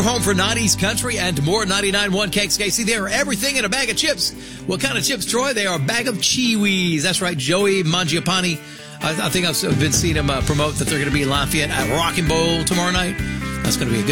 home for 90s country and more. 99.1 KXKC. They are everything in a bag of chips. What kind of chips, Troy? They are a bag of Chewies. That's right, Joey Mangiapane. I think I've been seeing him promote that they're going to be in Lafayette at Rockin' Bowl tomorrow night. That's going to be a good